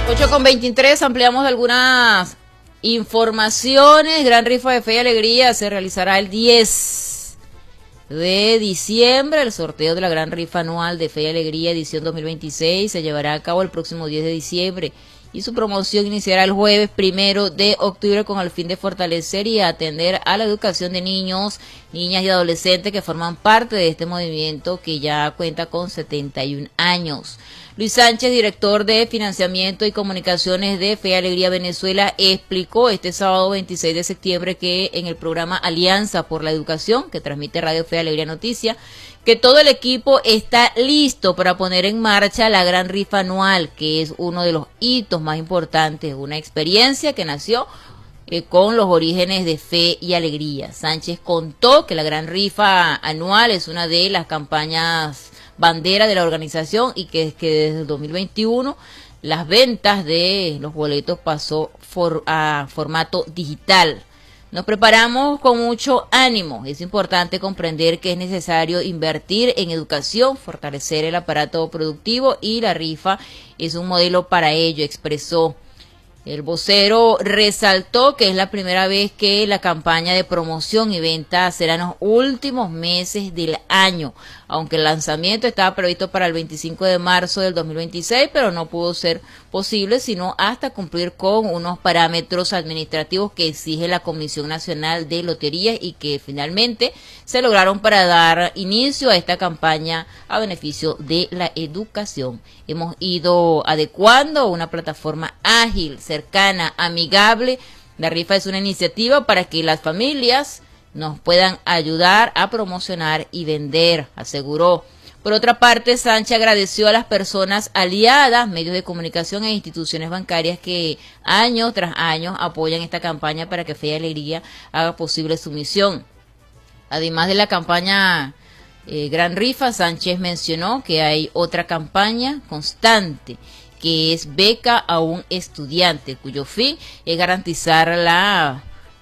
8:23, ampliamos algunas informaciones. Gran rifa de Fe y Alegría se realizará el 10 de diciembre. El sorteo de la gran rifa anual de Fe y Alegría edición 2026 se llevará a cabo el próximo 10 de diciembre y su promoción iniciará el jueves 1 de octubre con el fin de fortalecer y atender a la educación de niños, niñas y adolescentes que forman parte de este movimiento que ya cuenta con 71 años. Luis Sánchez, director de Financiamiento y Comunicaciones de Fe y Alegría Venezuela, explicó este sábado 26 de septiembre que en el programa Alianza por la Educación, que transmite Radio Fe y Alegría Noticia, que todo el equipo está listo para poner en marcha la gran rifa anual, que es uno de los hitos más importantes, una experiencia que nació con los orígenes de Fe y Alegría. Sánchez contó que la gran rifa anual es una de las campañas bandera de la organización y que desde el 2021 las ventas de los boletos pasó a formato digital. Nos preparamos con mucho ánimo. Es importante comprender que es necesario invertir en educación, fortalecer el aparato productivo y la rifa es un modelo para ello, expresó. El vocero resaltó que es la primera vez que la campaña de promoción y venta será en los últimos meses del año, aunque el lanzamiento estaba previsto para el 25 de marzo del 2026, pero no pudo ser posible sino hasta cumplir con unos parámetros administrativos que exige la Comisión Nacional de Loterías y que finalmente se lograron para dar inicio a esta campaña a beneficio de la educación. Hemos ido adecuando una plataforma ágil, cercana, amigable. La rifa es una iniciativa para que las familias nos puedan ayudar a promocionar y vender, aseguró. Por otra parte, Sánchez agradeció a las personas aliadas, medios de comunicación e instituciones bancarias que año tras año apoyan esta campaña para que Fe y Alegría haga posible su misión. Además de la campaña Gran Rifa, Sánchez mencionó que hay otra campaña constante, que es Beca a un Estudiante, cuyo fin es garantizar la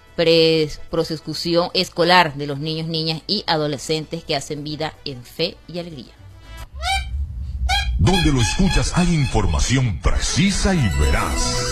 prosecución escolar de los niños, niñas y adolescentes que hacen vida en Fe y Alegría. Donde lo escuchas hay información precisa y veraz.